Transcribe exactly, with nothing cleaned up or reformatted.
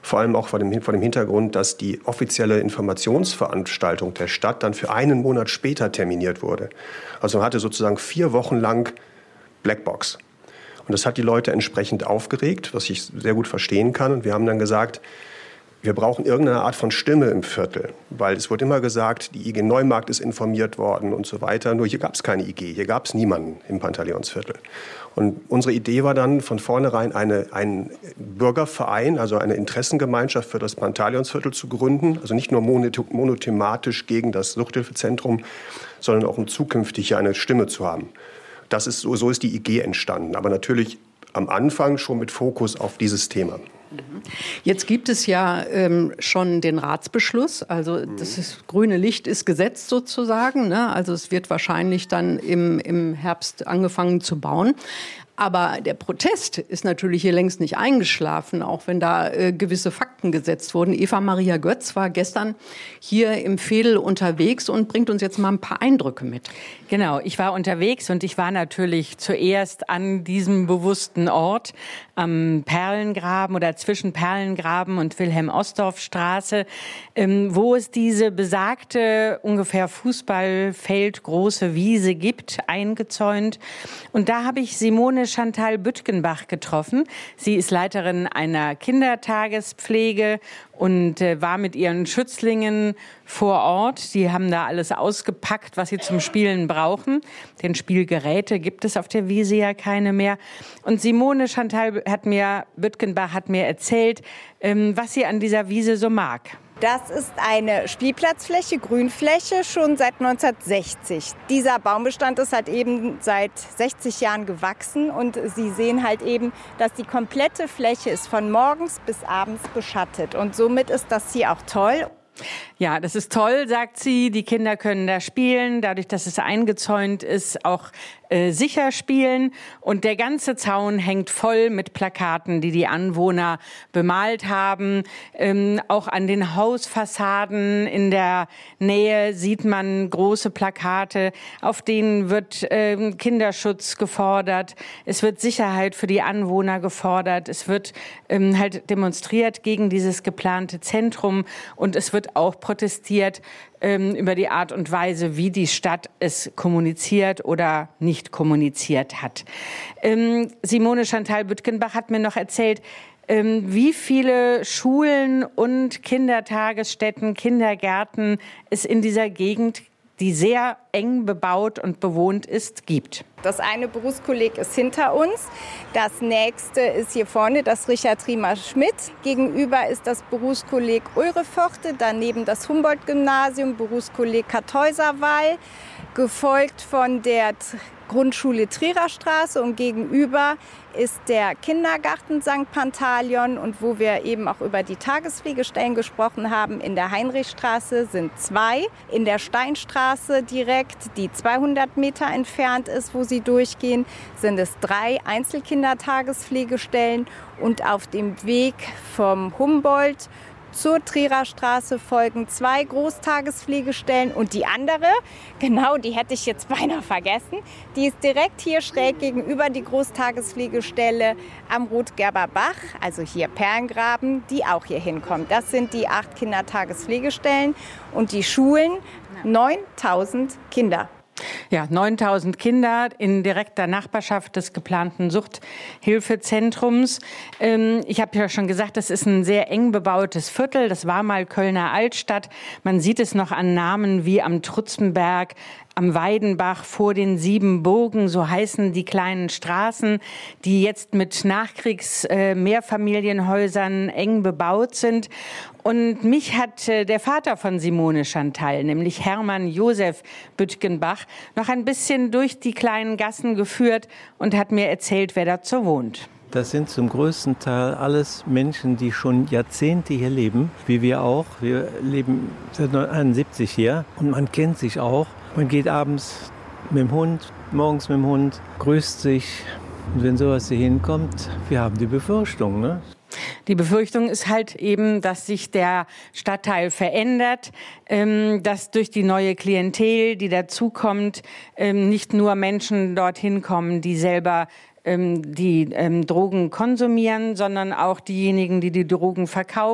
Vor allem auch vor dem, vor dem Hintergrund, dass die offizielle Informationsveranstaltung der Stadt dann für einen Monat später terminiert wurde. Also man hatte sozusagen vier Wochen lang Blackbox. Und das hat die Leute entsprechend aufgeregt, was ich sehr gut verstehen kann. Und wir haben dann gesagt, wir brauchen irgendeine Art von Stimme im Viertel. Weil es wurde immer gesagt, die I G Neumarkt ist informiert worden und so weiter. Nur hier gab es keine I G, hier gab es niemanden im Pantaleonsviertel. Und unsere Idee war dann von vornherein eine, einen Bürgerverein, also eine Interessengemeinschaft für das Pantaleonsviertel zu gründen. Also nicht nur monothematisch gegen das Suchthilfezentrum, sondern auch um zukünftig hier eine Stimme zu haben. Das ist, so, so ist die I G entstanden, aber natürlich am Anfang schon mit Fokus auf dieses Thema. Jetzt gibt es ja ähm, schon den Ratsbeschluss, also das ist, grüne Licht ist gesetzt sozusagen, ne? Also es wird wahrscheinlich dann im, im Herbst angefangen zu bauen. Aber der Protest ist natürlich hier längst nicht eingeschlafen, auch wenn da äh, gewisse Fakten gesetzt wurden. Eva Maria Götz war gestern hier im Veedel unterwegs und bringt uns jetzt mal ein paar Eindrücke mit. Genau, ich war unterwegs und ich war natürlich zuerst an diesem bewussten Ort am Perlengraben oder zwischen Perlengraben und Wilhelm-Ostdorf-Straße, ähm, wo es diese besagte ungefähr Fußballfeld große Wiese gibt, eingezäunt. Und da habe ich Simone Chantal Büttgenbach getroffen. Sie ist Leiterin einer Kindertagespflege und äh, war mit ihren Schützlingen vor Ort. Die haben da alles ausgepackt, was sie zum Spielen brauchen. Denn Spielgeräte gibt es auf der Wiese ja keine mehr. Und Simone Chantal hat mir, Büttgenbach hat mir erzählt, ähm, was sie an dieser Wiese so mag. Das ist eine Spielplatzfläche, Grünfläche, schon seit neunzehnhundertsechzig. Dieser Baumbestand ist halt eben seit sechzig Jahren gewachsen und Sie sehen halt eben, dass die komplette Fläche ist von morgens bis abends beschattet und somit ist das hier auch toll. Ja, das ist toll, sagt sie. Die Kinder können da spielen, dadurch, dass es eingezäunt ist, auch äh, sicher spielen. Und der ganze Zaun hängt voll mit Plakaten, die die Anwohner bemalt haben. Ähm, auch an den Hausfassaden in der Nähe sieht man große Plakate, auf denen wird äh, Kinderschutz gefordert. Es wird Sicherheit für die Anwohner gefordert. Es wird ähm, halt demonstriert gegen dieses geplante Zentrum und es wird auch protestiert ähm, über die Art und Weise, wie die Stadt es kommuniziert oder nicht kommuniziert hat. Ähm, Simone Chantal Büttgenbach hat mir noch erzählt, ähm, wie viele Schulen und Kindertagesstätten, Kindergärten es in dieser Gegend, die sehr eng bebaut und bewohnt ist, gibt. Das eine Berufskolleg ist hinter uns. Das nächste ist hier vorne, das Richard Riemer Schmidt. Gegenüber ist das Berufskolleg Ulreforte, daneben das Humboldt-Gymnasium, Berufskolleg Kartäuserwall, gefolgt von der Grundschule Trierer Straße und gegenüber ist der Kindergarten Sankt Pantaleon und wo wir eben auch über die Tagespflegestellen gesprochen haben, in der Heinrichstraße sind zwei, in der Steinstraße direkt, die zweihundert Meter entfernt ist, wo sie durchgehen, sind es drei Einzelkindertagespflegestellen und auf dem Weg vom Humboldt zur Trierer Straße folgen zwei Großtagespflegestellen und die andere, genau, die hätte ich jetzt beinahe vergessen, die ist direkt hier schräg gegenüber die Großtagespflegestelle am Rotgerber Bach, also hier Perlengraben, die auch hier hinkommt. Das sind die acht Kindertagespflegestellen und die Schulen, neuntausend Kinder. Ja, neuntausend Kinder in direkter Nachbarschaft des geplanten Suchthilfezentrums. Ähm, ich habe ja schon gesagt, das ist ein sehr eng bebautes Viertel. Das war mal Kölner Altstadt. Man sieht es noch an Namen wie am Trutzenberg, am Weidenbach, vor den Siebenburgen, so heißen die kleinen Straßen, die jetzt mit Nachkriegs-Mehrfamilienhäusern eng bebaut sind. Und mich hat äh, der Vater von Simone Chantal, nämlich Hermann Josef Büttgenbach, noch ein bisschen durch die kleinen Gassen geführt und hat mir erzählt, wer da so wohnt. Das sind zum größten Teil alles Menschen, die schon Jahrzehnte hier leben, wie wir auch. Wir leben seit neunzehnhunderteinundsiebzig hier und man kennt sich auch. Man geht abends mit dem Hund, morgens mit dem Hund, grüßt sich. Und wenn sowas hier hinkommt, wir haben die Befürchtung, ne? Die Befürchtung ist halt eben, dass sich der Stadtteil verändert, ähm, dass durch die neue Klientel, die dazukommt, ähm, nicht nur Menschen dorthin kommen, die selber ähm, die ähm, Drogen konsumieren, sondern auch diejenigen, die die Drogen verkaufen.